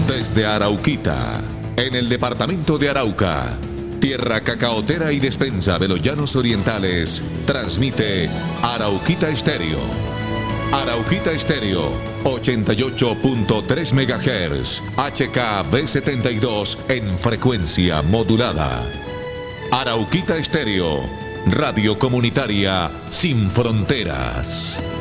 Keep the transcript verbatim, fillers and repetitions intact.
Desde Arauquita, en el departamento de Arauca, tierra cacaotera y despensa de los llanos orientales, transmite Arauquita Estéreo. Arauquita Estéreo, ochenta y ocho punto tres megahertz, H K B setenta y dos en frecuencia modulada. Arauquita Estéreo, radio comunitaria sin fronteras.